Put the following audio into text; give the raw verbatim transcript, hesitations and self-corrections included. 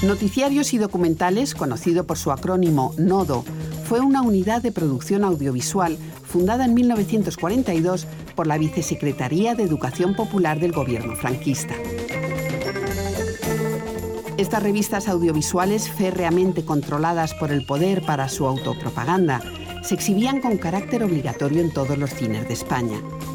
Noticiarios y documentales, conocido por su acrónimo NODO, fue una unidad de producción audiovisual fundada en mil novecientos cuarenta y dos por la Vicesecretaría de Educación Popular del gobierno franquista. Estas revistas audiovisuales, férreamente controladas por el poder para su autopropaganda, se exhibían con carácter obligatorio en todos los cines de España.